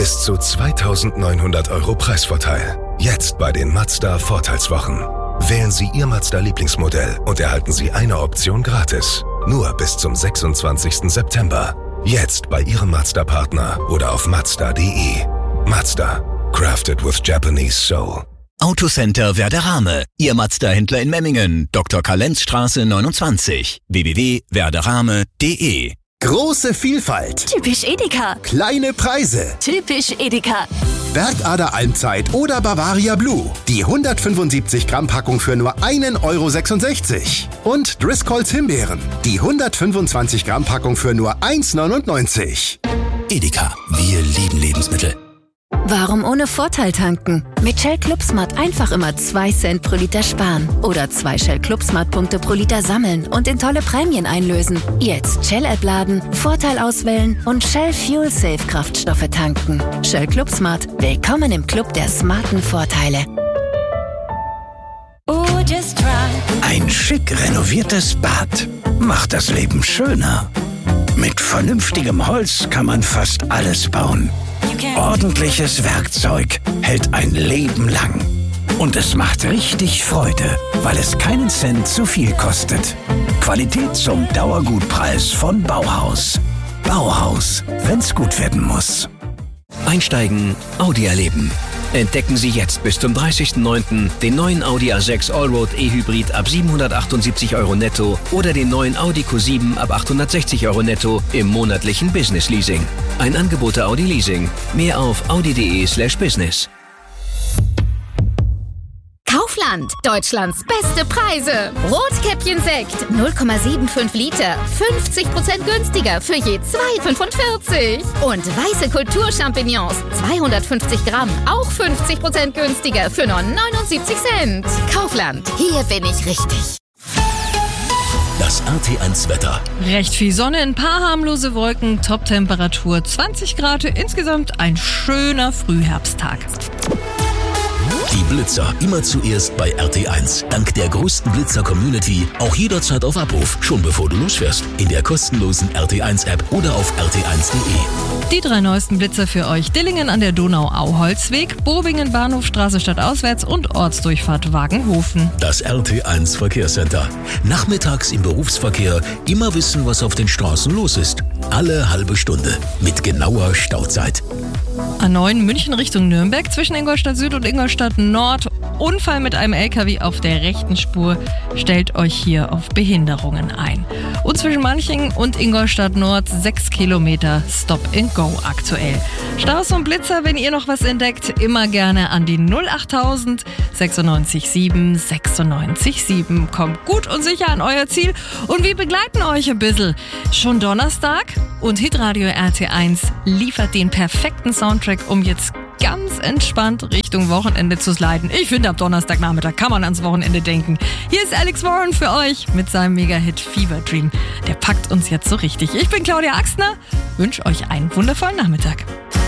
Bis zu 2.900 € Preisvorteil. Jetzt bei den Mazda Vorteilswochen. Wählen Sie Ihr Mazda-Lieblingsmodell und erhalten Sie eine Option gratis. Nur bis zum 26. September. Jetzt bei Ihrem Mazda-Partner oder auf Mazda.de. Mazda. Crafted with Japanese soul. Autocenter Werderame. Ihr Mazda-Händler in Memmingen. Dr. Kalenzstraße 29. www.werderame.de. Große Vielfalt. Typisch Edeka. Kleine Preise. Typisch Edeka. Bergader Almzeit oder Bavaria Blue. Die 175 Gramm Packung für nur 1,66 €. Und Driscolls Himbeeren. Die 125 Gramm Packung für nur 1,99 €. Edeka. Wir lieben Lebensmittel. Warum ohne Vorteil tanken? Mit Shell ClubSmart einfach immer 2 Cent pro Liter sparen. Oder 2 Shell ClubSmart-Punkte pro Liter sammeln und in tolle Prämien einlösen. Jetzt Shell-App laden, Vorteil auswählen und Shell Fuel Safe Kraftstoffe tanken. Shell ClubSmart. Willkommen im Club der smarten Vorteile. Ein schick renoviertes Bad macht das Leben schöner. Mit vernünftigem Holz kann man fast alles bauen. Ordentliches Werkzeug hält ein Leben lang. Und es macht richtig Freude, weil es keinen Cent zu viel kostet. Qualität zum Dauergutpreis von Bauhaus. Bauhaus, wenn's gut werden muss. Einsteigen, Audi erleben. Entdecken Sie jetzt bis zum 30.09. den neuen Audi A6 Allroad E-Hybrid ab 778 € netto oder den neuen Audi Q7 ab 860 € netto im monatlichen Business Leasing. Ein Angebot der Audi Leasing. Mehr auf audi.de/business. Kaufland, Deutschlands beste Preise. Rotkäppchen-Sekt, 0,75 Liter, 50% günstiger für je 2,45. Und weiße Kulturchampignons, 250 Gramm, auch 50% günstiger für nur 79 Cent. Kaufland, hier bin ich richtig. Das RT1 Wetter. Recht viel Sonne, ein paar harmlose Wolken, Top-Temperatur 20 Grad, insgesamt ein schöner Frühherbsttag. Die Blitzer immer zuerst bei RT1. Dank der größten Blitzer-Community auch jederzeit auf Abruf, schon bevor du losfährst. In der kostenlosen RT1-App oder auf rt1.de. Die 3 neuesten Blitzer für euch: Dillingen an der Donau-Au-Holzweg, Bobingen Bahnhofstraße stadtauswärts und Ortsdurchfahrt Wagenhofen. Das RT1 Verkehrscenter. Nachmittags im Berufsverkehr immer wissen, was auf den Straßen los ist. Alle halbe Stunde mit genauer Stauzeit. A9 München Richtung Nürnberg zwischen Ingolstadt Süd und Ingolstadt Nord. Unfall mit einem LKW auf der rechten Spur. Stellt euch hier auf Behinderungen ein. Und zwischen Manching und Ingolstadt Nord 6 Kilometer Stop and Go aktuell. Staus und Blitzer, wenn ihr noch was entdeckt, immer gerne an die 08000 96 7 96 7. Kommt gut und sicher an euer Ziel und wir begleiten euch ein bisschen. Schon Donnerstag und Hitradio RT1 liefert den perfekten Soundtrack, um jetzt ganz entspannt Richtung Wochenende zu sliden. Ich finde, ab Donnerstagnachmittag kann man ans Wochenende denken. Hier ist Alex Warren für euch mit seinem Mega-Hit Fever Dream. Der packt uns jetzt so richtig. Ich bin Claudia Axtner, wünsche euch einen wundervollen Nachmittag.